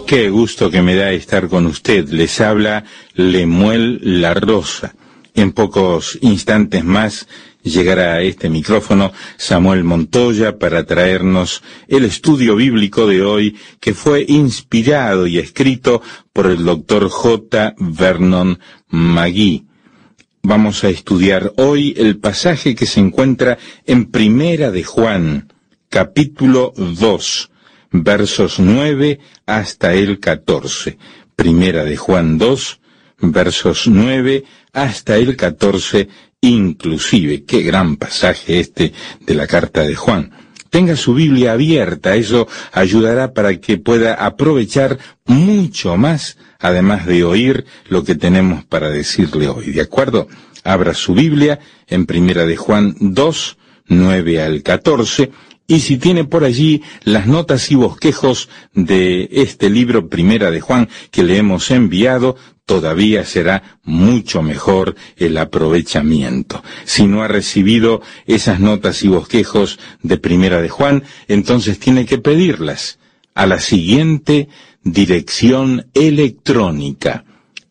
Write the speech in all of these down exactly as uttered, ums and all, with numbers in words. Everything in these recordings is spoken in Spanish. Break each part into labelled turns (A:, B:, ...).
A: Qué gusto que me da estar con usted. Les habla Lemuel La Rosa. En pocos instantes más llegará a este micrófono Samuel Montoya para traernos el estudio bíblico de hoy, que fue inspirado y escrito por el doctor J. Vernon McGee. Vamos a estudiar hoy el pasaje que se encuentra en Primera de Juan, capítulo dos, versos nueve hasta el catorce. Primera de Juan dos, versos nueve hasta el catorce inclusive. Qué gran pasaje este de la carta de Juan. Tenga su Biblia abierta, eso ayudará para que pueda aprovechar mucho más, además de oír lo que tenemos para decirle hoy. ¿De acuerdo? Abra su Biblia en Primera de Juan dos, nueve al catorce, y si tiene por allí las notas y bosquejos de este libro Primera de Juan que le hemos enviado, todavía será mucho mejor el aprovechamiento. Si no ha recibido esas notas y bosquejos de Primera de Juan, entonces tiene que pedirlas a la siguiente dirección electrónica: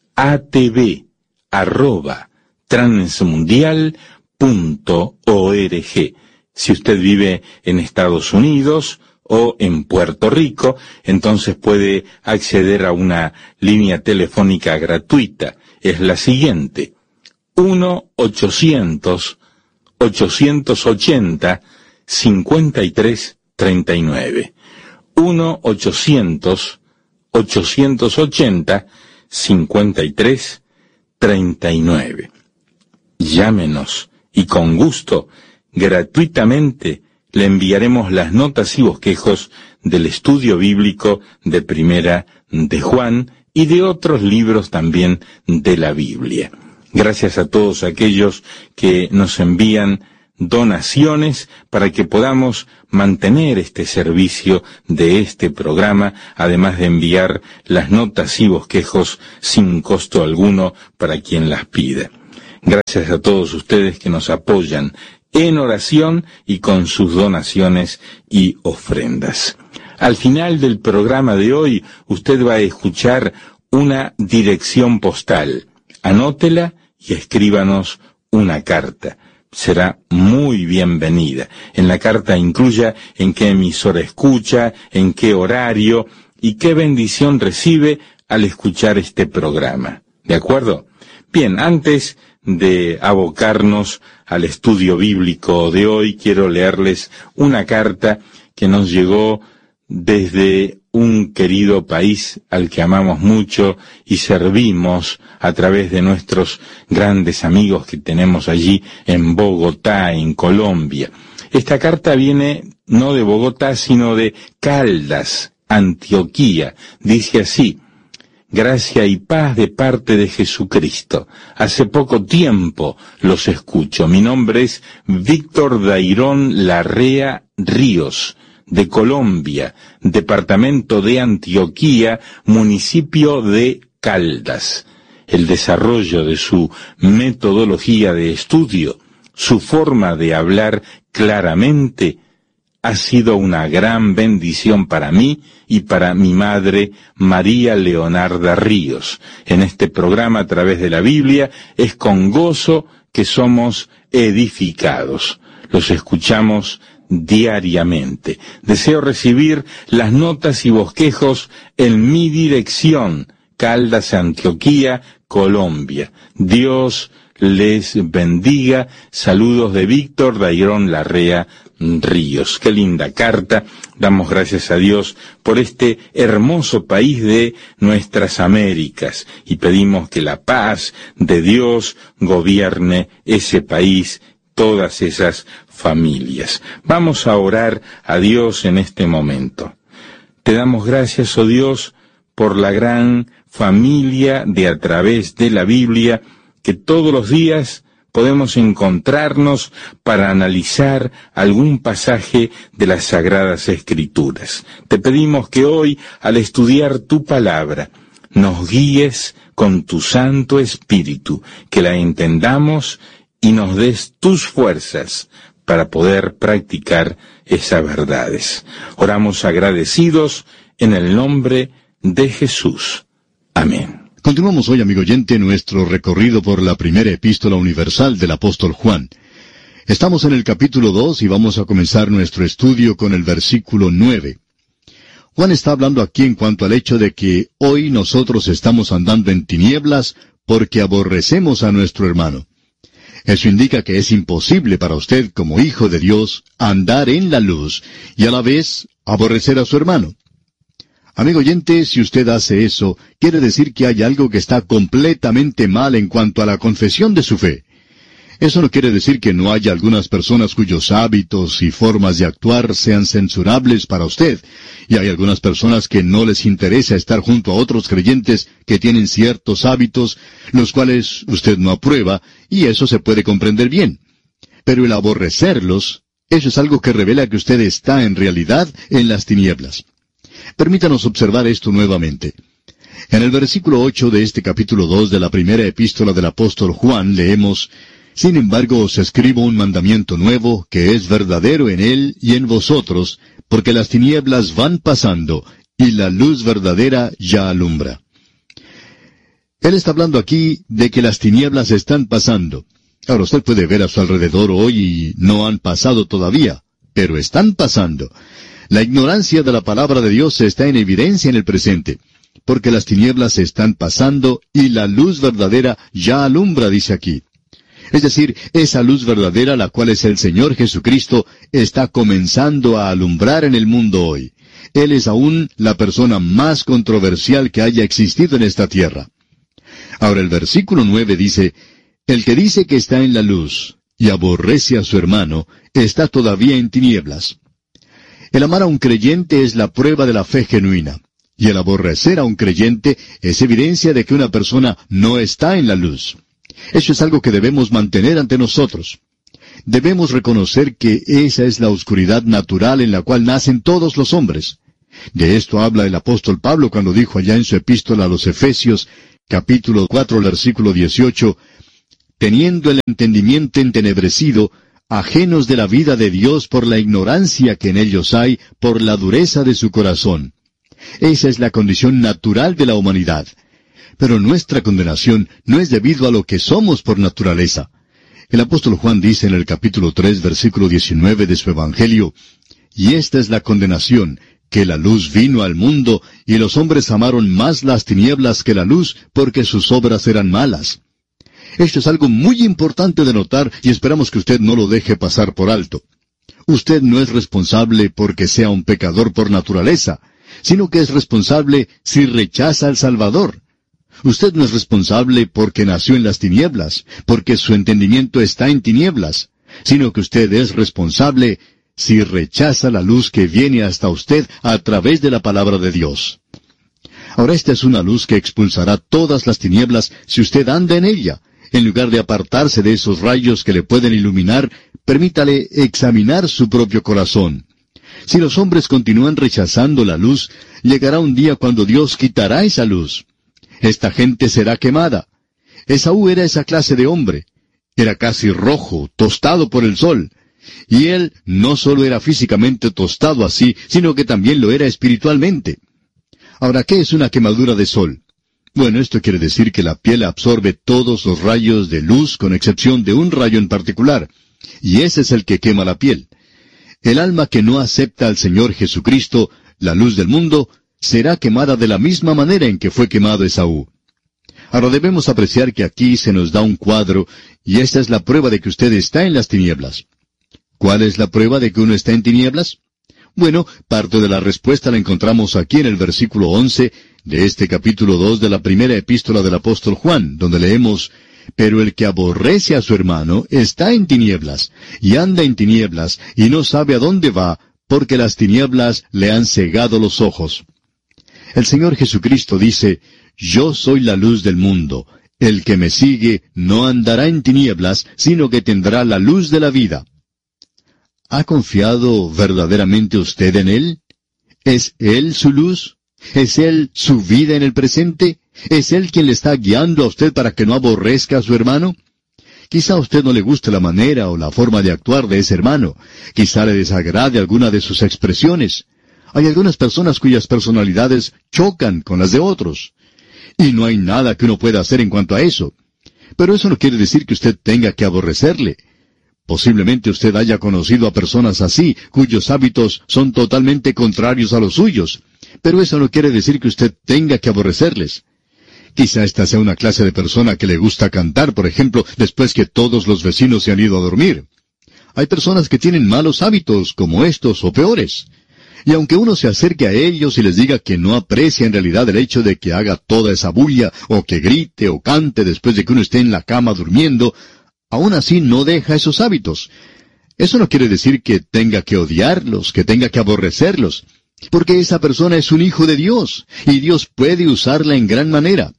A: atv arroba transmundial punto org. Si usted vive en Estados Unidos o en Puerto Rico, entonces puede acceder a una línea telefónica gratuita. Es la siguiente: uno ochocientos, ochocientos ochenta, cincuenta y tres treinta y nueve. uno ochocientos, ochocientos ochenta, cincuenta y tres treinta y nueve. Llámenos y con gusto, gratuitamente, le enviaremos las notas y bosquejos del estudio bíblico de Primera de Juan y de otros libros también de la Biblia. Gracias a todos aquellos que nos envían donaciones para que podamos mantener este servicio de este programa, además de enviar las notas y bosquejos sin costo alguno para quien las pida. Gracias a todos ustedes que nos apoyan en oración y con sus donaciones y ofrendas. Al final del programa de hoy, usted va a escuchar una dirección postal. Anótela y escríbanos una carta. Será muy bienvenida. En la carta incluya en qué emisora escucha, en qué horario y qué bendición recibe al escuchar este programa. ¿De acuerdo? Bien, antes de abocarnos al estudio bíblico de hoy, quiero leerles una carta que nos llegó desde un querido país al que amamos mucho y servimos a través de nuestros grandes amigos que tenemos allí en Bogotá, en Colombia. Esta carta viene no de Bogotá, sino de Caldas, Antioquía. Dice así: gracia y paz de parte de Jesucristo. Hace poco tiempo los escucho. Mi nombre es Víctor Dairón Larrea Ríos, de Colombia, departamento de Antioquía, municipio de Caldas. El desarrollo de su metodología de estudio, su forma de hablar claramente, ha sido una gran bendición para mí y para mi madre, María Leonarda Ríos. En este programa, a través de la Biblia, es con gozo que somos edificados. Los escuchamos diariamente. Deseo recibir las notas y bosquejos en mi dirección: Caldas, Antioquía, Colombia. Dios les bendiga. Saludos de Víctor Dairón Larrea Ríos. Qué linda carta. Damos gracias a Dios por este hermoso país de nuestras Américas y pedimos que la paz de Dios gobierne ese país, todas esas familias. Vamos a orar a Dios en este momento. Te damos gracias, oh Dios, por la gran familia de A Través de la Biblia, que todos los días podemos encontrarnos para analizar algún pasaje de las Sagradas Escrituras. Te pedimos que hoy, al estudiar tu palabra, nos guíes con tu Santo Espíritu, que la entendamos y nos des tus fuerzas para poder practicar esas verdades. Oramos agradecidos en el nombre de Jesús. Amén.
B: Continuamos hoy, amigo oyente, nuestro recorrido por la primera epístola universal del apóstol Juan. Estamos en el capítulo dos y vamos a comenzar nuestro estudio con el versículo nueve. Juan está hablando aquí en cuanto al hecho de que hoy nosotros estamos andando en tinieblas porque aborrecemos a nuestro hermano. Eso indica que es imposible para usted, como hijo de Dios, andar en la luz y a la vez aborrecer a su hermano. Amigo oyente, si usted hace eso, quiere decir que hay algo que está completamente mal en cuanto a la confesión de su fe. Eso no quiere decir que no haya algunas personas cuyos hábitos y formas de actuar sean censurables para usted, y hay algunas personas que no les interesa estar junto a otros creyentes que tienen ciertos hábitos, los cuales usted no aprueba, y eso se puede comprender bien. Pero el aborrecerlos, eso es algo que revela que usted está en realidad en las tinieblas. Permítanos observar esto nuevamente. En el versículo ocho de este capítulo dos de la primera epístola del apóstol Juan leemos: «Sin embargo os escribo un mandamiento nuevo, que es verdadero en él y en vosotros, porque las tinieblas van pasando, y la luz verdadera ya alumbra». Él está hablando aquí de que las tinieblas están pasando. Ahora usted puede ver a su alrededor hoy y no han pasado todavía, pero están pasando. La ignorancia de la palabra de Dios está en evidencia en el presente, porque las tinieblas están pasando y la luz verdadera ya alumbra, dice aquí. Es decir, esa luz verdadera, la cual es el Señor Jesucristo, está comenzando a alumbrar en el mundo hoy. Él es aún la persona más controversial que haya existido en esta tierra. Ahora el versículo nueve dice: «El que dice que está en la luz y aborrece a su hermano, está todavía en tinieblas». El amar a un creyente es la prueba de la fe genuina, y el aborrecer a un creyente es evidencia de que una persona no está en la luz. Eso es algo que debemos mantener ante nosotros. Debemos reconocer que esa es la oscuridad natural en la cual nacen todos los hombres. De esto habla el apóstol Pablo cuando dijo allá en su epístola a los Efesios, capítulo cuatro, versículo dieciocho, «Teniendo el entendimiento entenebrecido, ajenos de la vida de Dios por la ignorancia que en ellos hay, por la dureza de su corazón». Esa es la condición natural de la humanidad. Pero nuestra condenación no es debido a lo que somos por naturaleza. El apóstol Juan dice en el capítulo tres, versículo diecinueve de su Evangelio: «Y esta es la condenación, que la luz vino al mundo, y los hombres amaron más las tinieblas que la luz, porque sus obras eran malas». Esto es algo muy importante de notar, y esperamos que usted no lo deje pasar por alto. Usted no es responsable porque sea un pecador por naturaleza, sino que es responsable si rechaza al Salvador. Usted no es responsable porque nació en las tinieblas, porque su entendimiento está en tinieblas, sino que usted es responsable si rechaza la luz que viene hasta usted a través de la palabra de Dios. Ahora esta es una luz que expulsará todas las tinieblas si usted anda en ella. En lugar de apartarse de esos rayos que le pueden iluminar, permítale examinar su propio corazón. Si los hombres continúan rechazando la luz, llegará un día cuando Dios quitará esa luz. Esta gente será quemada. Esaú era esa clase de hombre. Era casi rojo, tostado por el sol. Y él no solo era físicamente tostado así, sino que también lo era espiritualmente. Ahora, ¿qué es una quemadura de sol? Bueno, esto quiere decir que la piel absorbe todos los rayos de luz con excepción de un rayo en particular, y ese es el que quema la piel. El alma que no acepta al Señor Jesucristo, la luz del mundo, será quemada de la misma manera en que fue quemado Esaú. Ahora debemos apreciar que aquí se nos da un cuadro, y esta es la prueba de que usted está en las tinieblas. ¿Cuál es la prueba de que uno está en tinieblas? Bueno, parte de la respuesta la encontramos aquí en el versículo once de este capítulo dos de la primera epístola del apóstol Juan, donde leemos: «Pero el que aborrece a su hermano está en tinieblas, y anda en tinieblas, y no sabe a dónde va, porque las tinieblas le han cegado los ojos». El Señor Jesucristo dice: «Yo soy la luz del mundo. El que me sigue no andará en tinieblas, sino que tendrá la luz de la vida». ¿Ha confiado verdaderamente usted en Él? ¿Es Él su luz? ¿Es Él su vida en el presente? ¿Es Él quien le está guiando a usted para que no aborrezca a su hermano? Quizá a usted no le guste la manera o la forma de actuar de ese hermano. Quizá le desagrade alguna de sus expresiones. Hay algunas personas cuyas personalidades chocan con las de otros. Y no hay nada que uno pueda hacer en cuanto a eso. Pero eso no quiere decir que usted tenga que aborrecerle. Posiblemente usted haya conocido a personas así, cuyos hábitos son totalmente contrarios a los suyos. Pero eso no quiere decir que usted tenga que aborrecerles. Quizá esta sea una clase de persona que le gusta cantar, por ejemplo, después que todos los vecinos se han ido a dormir. Hay personas que tienen malos hábitos, como estos o peores. Y aunque uno se acerque a ellos y les diga que no aprecia en realidad el hecho de que haga toda esa bulla, o que grite o cante después de que uno esté en la cama durmiendo, aún así no deja esos hábitos. Eso no quiere decir que tenga que odiarlos, que tenga que aborrecerlos, porque esa persona es un hijo de Dios, y Dios puede usarla en gran manera.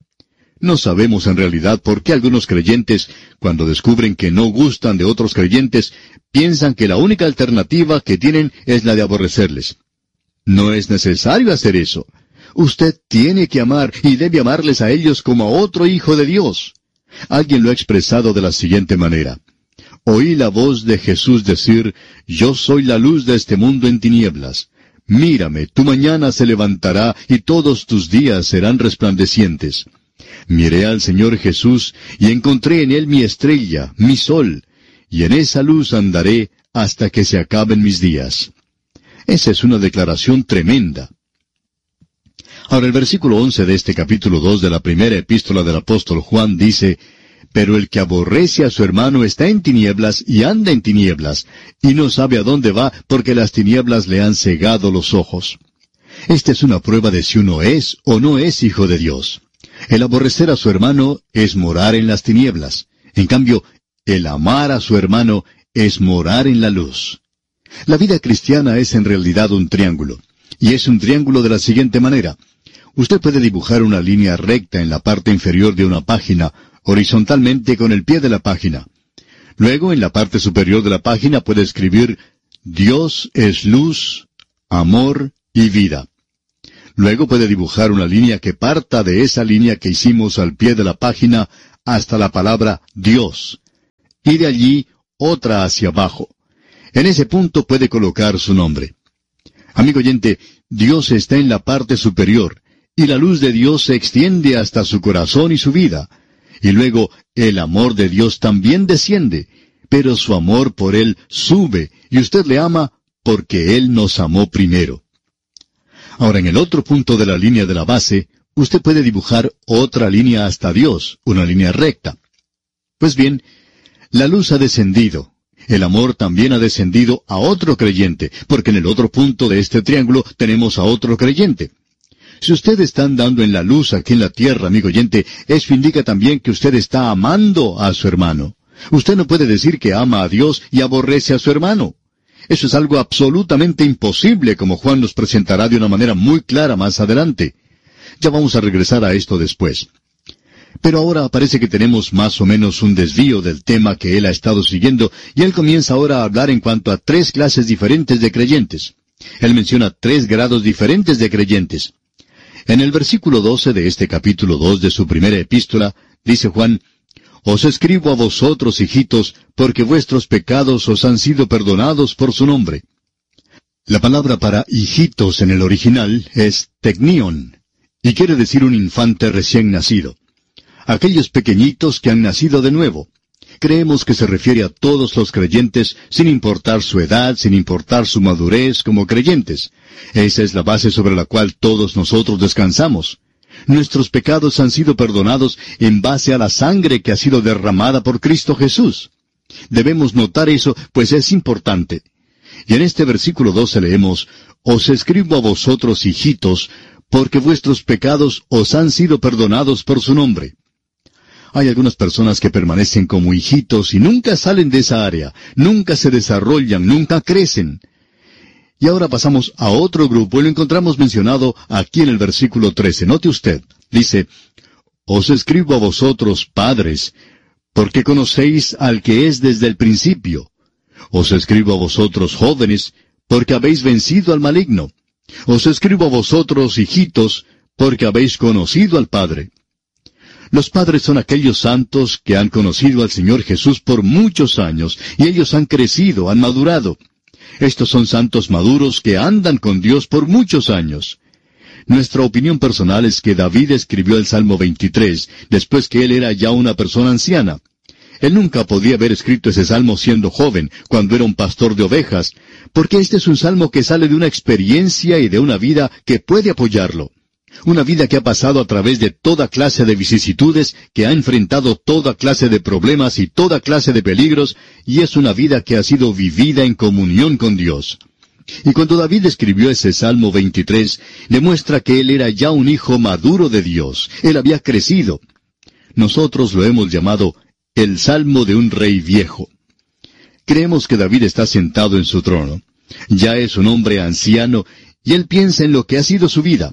B: No sabemos en realidad por qué algunos creyentes, cuando descubren que no gustan de otros creyentes, piensan que la única alternativa que tienen es la de aborrecerles. No es necesario hacer eso. Usted tiene que amar y debe amarles a ellos como a otro hijo de Dios. Alguien lo ha expresado de la siguiente manera: oí la voz de Jesús decir, yo soy la luz de este mundo en tinieblas. Mírame, tu mañana se levantará y todos tus días serán resplandecientes. Miré al Señor Jesús y encontré en Él mi estrella, mi sol, y en esa luz andaré hasta que se acaben mis días. Esa es una declaración tremenda. Ahora el versículo once de este capítulo dos de la primera epístola del apóstol Juan dice, pero el que aborrece a su hermano está en tinieblas y anda en tinieblas, y no sabe a dónde va porque las tinieblas le han cegado los ojos. Esta es una prueba de si uno es o no es hijo de Dios. El aborrecer a su hermano es morar en las tinieblas. En cambio, el amar a su hermano es morar en la luz. La vida cristiana es en realidad un triángulo. Y es un triángulo de la siguiente manera. Usted puede dibujar una línea recta en la parte inferior de una página, horizontalmente con el pie de la página. Luego, en la parte superior de la página puede escribir, Dios es luz, amor y vida. Luego puede dibujar una línea que parta de esa línea que hicimos al pie de la página hasta la palabra Dios. Y de allí otra hacia abajo. En ese punto puede colocar su nombre. Amigo oyente, Dios está en la parte superior, y la luz de Dios se extiende hasta su corazón y su vida. Y luego el amor de Dios también desciende, pero su amor por Él sube, y usted le ama porque Él nos amó primero. Ahora, en el otro punto de la línea de la base, usted puede dibujar otra línea hasta Dios, una línea recta. Pues bien, la luz ha descendido. El amor también ha descendido a otro creyente, porque en el otro punto de este triángulo tenemos a otro creyente. Si usted está andando en la luz aquí en la tierra, amigo oyente, eso indica también que usted está amando a su hermano. Usted no puede decir que ama a Dios y aborrece a su hermano. Eso es algo absolutamente imposible, como Juan nos presentará de una manera muy clara más adelante. Ya vamos a regresar a esto después. Pero ahora parece que tenemos más o menos un desvío del tema que él ha estado siguiendo, y él comienza ahora a hablar en cuanto a tres clases diferentes de creyentes. Él menciona tres grados diferentes de creyentes. En el versículo doce de este capítulo dos de su primera epístola, dice Juan, Os escribo a vosotros, hijitos, porque vuestros pecados os han sido perdonados por su nombre. La palabra para hijitos en el original es teknion, y quiere decir un infante recién nacido. Aquellos pequeñitos que han nacido de nuevo. Creemos que se refiere a todos los creyentes, sin importar su edad, sin importar su madurez como creyentes. Esa es la base sobre la cual todos nosotros descansamos. Nuestros pecados han sido perdonados en base a la sangre que ha sido derramada por Cristo Jesús. Debemos notar eso, pues es importante. Y en este versículo doce leemos, Os escribo a vosotros, hijitos, porque vuestros pecados os han sido perdonados por su nombre. Hay algunas personas que permanecen como hijitos y nunca salen de esa área, nunca se desarrollan, nunca crecen. Y ahora pasamos a otro grupo y lo encontramos mencionado aquí en el versículo trece. Note usted, dice, Os escribo a vosotros, padres, porque conocéis al que es desde el principio. Os escribo a vosotros, jóvenes, porque habéis vencido al maligno. Os escribo a vosotros, hijitos, porque habéis conocido al Padre. Los padres son aquellos santos que han conocido al Señor Jesús por muchos años, y ellos han crecido, han madurado. Estos son santos maduros que andan con Dios por muchos años. Nuestra opinión personal es que David escribió el Salmo veintitrés después que él era ya una persona anciana. Él nunca podía haber escrito ese salmo siendo joven, cuando era un pastor de ovejas, porque este es un salmo que sale de una experiencia y de una vida que puede apoyarlo. Una vida que ha pasado a través de toda clase de vicisitudes, que ha enfrentado toda clase de problemas y toda clase de peligros, y es una vida que ha sido vivida en comunión con Dios. Y cuando David escribió ese Salmo veintitrés, demuestra que él era ya un hijo maduro de Dios. Él había crecido. Nosotros lo hemos llamado el Salmo de un rey viejo. Creemos que David está sentado en su trono. Ya es un hombre anciano, y él piensa en lo que ha sido su vida.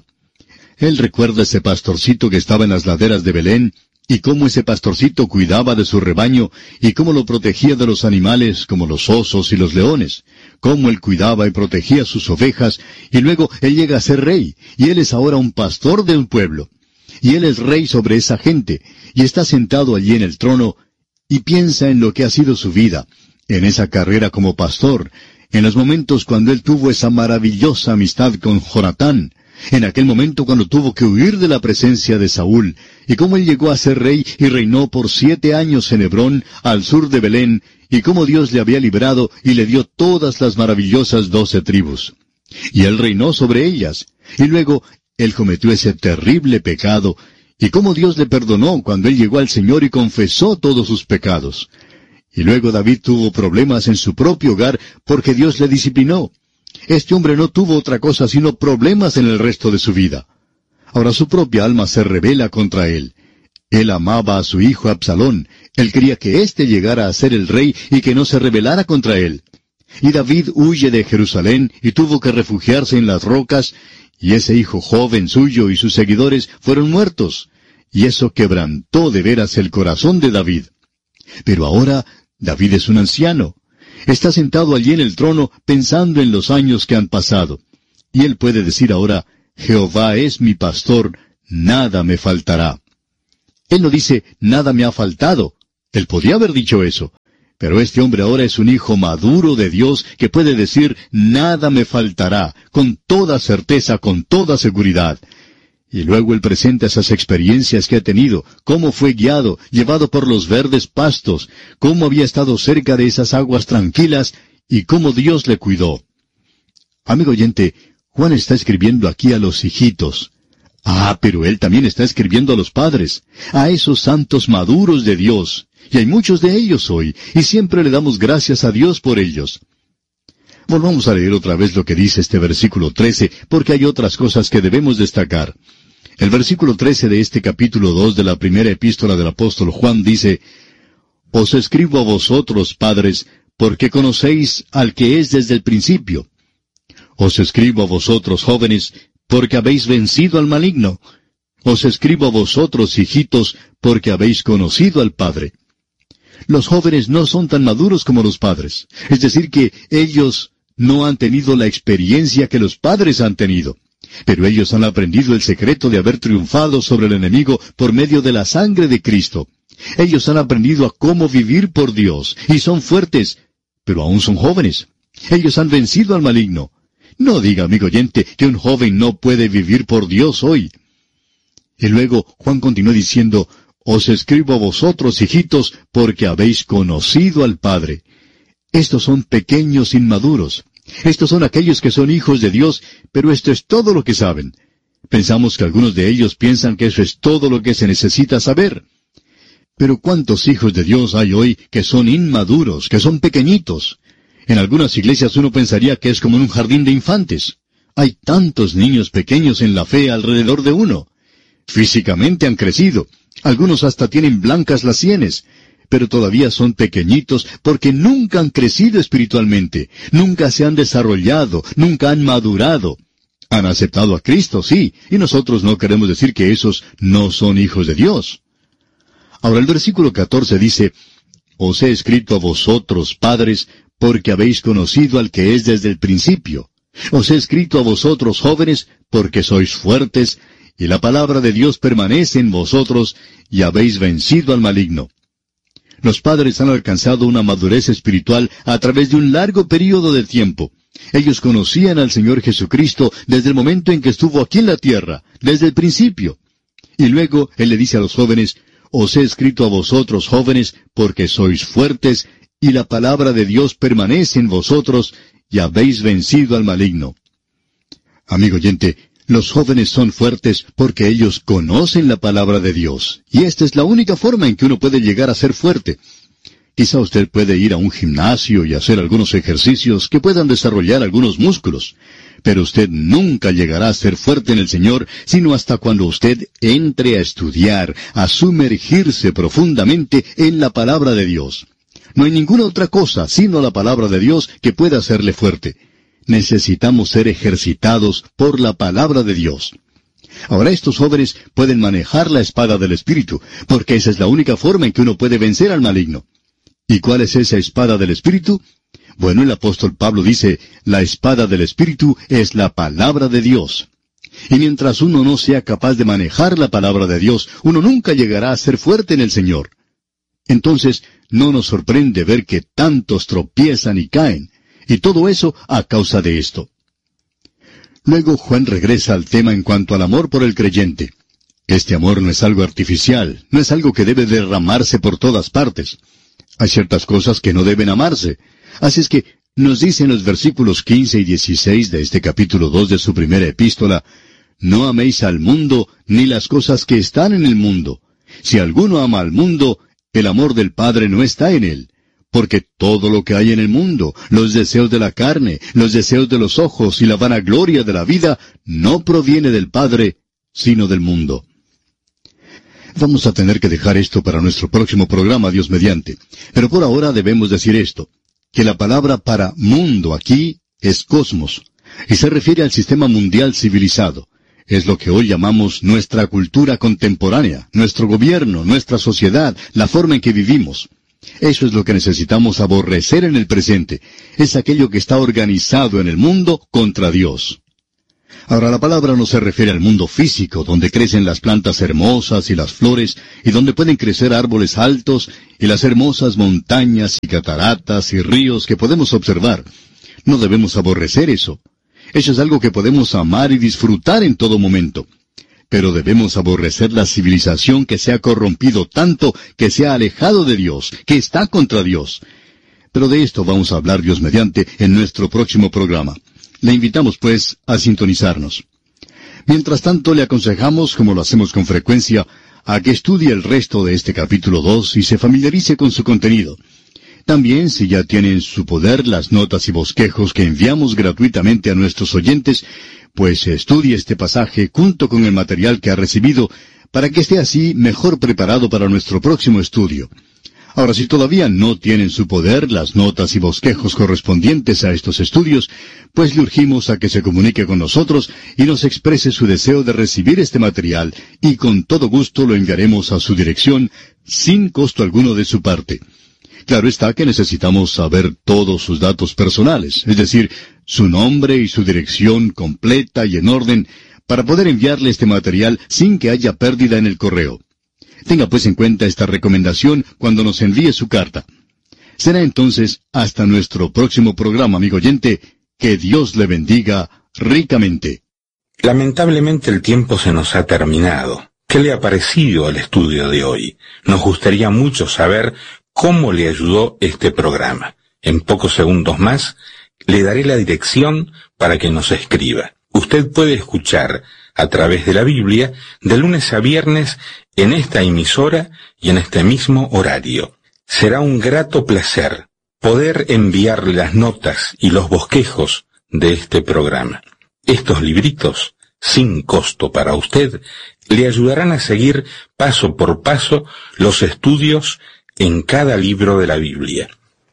B: Él recuerda ese pastorcito que estaba en las laderas de Belén, y cómo ese pastorcito cuidaba de su rebaño, y cómo lo protegía de los animales como los osos y los leones, cómo él cuidaba y protegía sus ovejas, y luego él llega a ser rey, y él es ahora un pastor de un pueblo. Y él es rey sobre esa gente, y está sentado allí en el trono, y piensa en lo que ha sido su vida, en esa carrera como pastor, en los momentos cuando él tuvo esa maravillosa amistad con Jonatán, en aquel momento cuando tuvo que huir de la presencia de Saúl, y cómo él llegó a ser rey y reinó por siete años en Hebrón, al sur de Belén, y cómo Dios le había librado y le dio todas las maravillosas doce tribus. Y él reinó sobre ellas, y luego él cometió ese terrible pecado, y cómo Dios le perdonó cuando él llegó al Señor y confesó todos sus pecados. Y luego David tuvo problemas en su propio hogar porque Dios le disciplinó. Este hombre no tuvo otra cosa sino problemas en el resto de su vida. Ahora su propia alma se rebela contra él. Él amaba a su hijo Absalón. Él quería que éste llegara a ser el rey y que no se rebelara contra él. Y David huye de Jerusalén y tuvo que refugiarse en las rocas, y ese hijo joven suyo y sus seguidores fueron muertos. Y eso quebrantó de veras el corazón de David. Pero ahora David es un anciano. Está sentado allí en el trono pensando en los años que han pasado. Y él puede decir ahora, Jehová es mi pastor, nada me faltará. Él no dice, nada me ha faltado. Él podía haber dicho eso. Pero este hombre ahora es un hijo maduro de Dios que puede decir, nada me faltará, con toda certeza, con toda seguridad. Y luego él presenta esas experiencias que ha tenido, cómo fue guiado, llevado por los verdes pastos, cómo había estado cerca de esas aguas tranquilas, y cómo Dios le cuidó. Amigo oyente, Juan está escribiendo aquí a los hijitos. Ah, pero él también está escribiendo a los padres, a esos santos maduros de Dios. Y hay muchos de ellos hoy, y siempre le damos gracias a Dios por ellos. Volvamos a leer otra vez lo que dice este versículo trece, porque hay otras cosas que debemos destacar. El versículo trece de este capítulo dos de la primera epístola del apóstol Juan dice, Os escribo a vosotros, padres, porque conocéis al que es desde el principio. Os escribo a vosotros, jóvenes, porque habéis vencido al maligno. Os escribo a vosotros, hijitos, porque habéis conocido al Padre. Los jóvenes no son tan maduros como los padres. Es decir, que ellos no han tenido la experiencia que los padres han tenido. Pero ellos han aprendido el secreto de haber triunfado sobre el enemigo por medio de la sangre de Cristo. Ellos han aprendido a cómo vivir por Dios, y son fuertes, pero aún son jóvenes. Ellos han vencido al maligno. No diga, amigo oyente, que un joven no puede vivir por Dios hoy. Y luego Juan continuó diciendo, Os escribo a vosotros, hijitos, porque habéis conocido al Padre. Estos son pequeños inmaduros. Estos son aquellos que son hijos de Dios, pero esto es todo lo que saben. Pensamos que algunos de ellos piensan que eso es todo lo que se necesita saber. Pero ¿cuántos hijos de Dios hay hoy que son inmaduros, que son pequeñitos? En algunas iglesias uno pensaría que es como en un jardín de infantes. Hay tantos niños pequeños en la fe alrededor de uno. Físicamente han crecido. Algunos hasta tienen blancas las sienes. Pero todavía son pequeñitos porque nunca han crecido espiritualmente, nunca se han desarrollado, nunca han madurado. Han aceptado a Cristo, sí, y nosotros no queremos decir que esos no son hijos de Dios. Ahora el versículo catorce dice, Os he escrito a vosotros, padres, porque habéis conocido al que es desde el principio. Os he escrito a vosotros, jóvenes, porque sois fuertes, y la palabra de Dios permanece en vosotros, y habéis vencido al maligno. Los padres han alcanzado una madurez espiritual a través de un largo período de tiempo. Ellos conocían al Señor Jesucristo desde el momento en que estuvo aquí en la tierra, desde el principio. Y luego Él le dice a los jóvenes, os he escrito a vosotros jóvenes, porque sois fuertes, y la palabra de Dios permanece en vosotros, y habéis vencido al maligno. Amigo oyente, los jóvenes son fuertes porque ellos conocen la palabra de Dios, y esta es la única forma en que uno puede llegar a ser fuerte. Quizá usted puede ir a un gimnasio y hacer algunos ejercicios que puedan desarrollar algunos músculos, pero usted nunca llegará a ser fuerte en el Señor, sino hasta cuando usted entre a estudiar, a sumergirse profundamente en la palabra de Dios. No hay ninguna otra cosa sino la palabra de Dios que pueda hacerle fuerte. Necesitamos ser ejercitados por la palabra de Dios. Ahora estos jóvenes pueden manejar la espada del Espíritu, porque esa es la única forma en que uno puede vencer al maligno. ¿Y cuál es esa espada del Espíritu? Bueno, el apóstol Pablo dice, la espada del Espíritu es la palabra de Dios. Y mientras uno no sea capaz de manejar la palabra de Dios, uno nunca llegará a ser fuerte en el Señor. Entonces, no nos sorprende ver que tantos tropiezan y caen, y todo eso a causa de esto. Luego Juan regresa al tema en cuanto al amor por el creyente. Este amor no es algo artificial, no es algo que debe derramarse por todas partes. Hay ciertas cosas que no deben amarse. Así es que nos dice en los versículos quince y dieciséis de este capítulo dos de su primera epístola, no améis al mundo ni las cosas que están en el mundo. Si alguno ama al mundo, el amor del Padre no está en él. Porque todo lo que hay en el mundo, los deseos de la carne, los deseos de los ojos y la vanagloria de la vida, no proviene del Padre, sino del mundo. Vamos a tener que dejar esto para nuestro próximo programa, Dios mediante. Pero por ahora debemos decir esto, que la palabra para mundo aquí es cosmos, y se refiere al sistema mundial civilizado. Es lo que hoy llamamos nuestra cultura contemporánea, nuestro gobierno, nuestra sociedad, la forma en que vivimos. Eso es lo que necesitamos aborrecer en el presente. Es aquello que está organizado en el mundo contra Dios. Ahora, la palabra no se refiere al mundo físico, donde crecen las plantas hermosas y las flores, y donde pueden crecer árboles altos, y las hermosas montañas y cataratas y ríos que podemos observar. No debemos aborrecer eso. Eso es algo que podemos amar y disfrutar en todo momento. Pero debemos aborrecer la civilización que se ha corrompido tanto, que se ha alejado de Dios, que está contra Dios. Pero de esto vamos a hablar, Dios mediante, en nuestro próximo programa. Le invitamos, pues, a sintonizarnos. Mientras tanto, le aconsejamos, como lo hacemos con frecuencia, a que estudie el resto de este capítulo dos y se familiarice con su contenido. También, si ya tiene en su poder las notas y bosquejos que enviamos gratuitamente a nuestros oyentes, pues estudie este pasaje junto con el material que ha recibido, para que esté así mejor preparado para nuestro próximo estudio. Ahora, si todavía no tiene en su poder las notas y bosquejos correspondientes a estos estudios, pues le urgimos a que se comunique con nosotros y nos exprese su deseo de recibir este material, y con todo gusto lo enviaremos a su dirección, sin costo alguno de su parte. Claro está que necesitamos saber todos sus datos personales, es decir, su nombre y su dirección completa y en orden, para poder enviarle este material sin que haya pérdida en el correo. Tenga pues en cuenta esta recomendación cuando nos envíe su carta. Será entonces hasta nuestro próximo programa, amigo oyente. Que Dios le bendiga ricamente.
A: Lamentablemente el tiempo se nos ha terminado. ¿Qué le ha parecido el estudio de hoy? Nos gustaría mucho saber cómo le ayudó este programa. En pocos segundos más le daré la dirección para que nos escriba. Usted puede escuchar a través de la Biblia de lunes a viernes en esta emisora y en este mismo horario. Será un grato placer poder enviarle las notas y los bosquejos de este programa. Estos libritos, sin costo para usted, le ayudarán a seguir paso por paso los estudios en cada libro de la Biblia.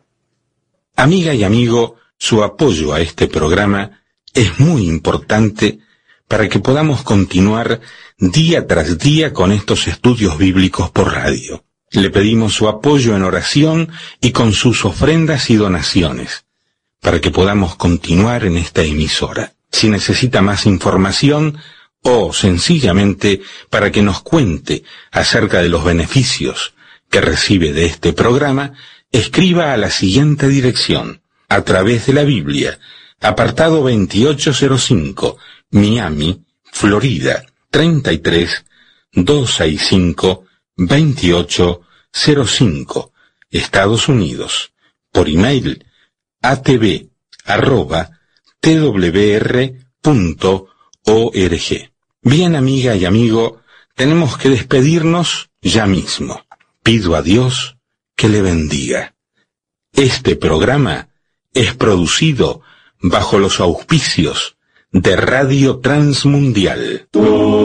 A: Amiga y amigo, su apoyo a este programa es muy importante para que podamos continuar día tras día con estos estudios bíblicos por radio. Le pedimos su apoyo en oración y con sus ofrendas y donaciones, para que podamos continuar en esta emisora. Si necesita más información, o sencillamente para que nos cuente acerca de los beneficios que recibe de este programa, escriba a la siguiente dirección: A través de la Biblia, apartado veintiocho cero cinco, Miami, Florida, treinta y tres, doscientos sesenta y cinco, veintiocho cero cinco, Estados Unidos. Por email, atv arroba twr punto org. Bien, amiga y amigo, tenemos que despedirnos ya mismo. Pido a Dios que le bendiga. Este programa es producido bajo los auspicios de Radio Transmundial.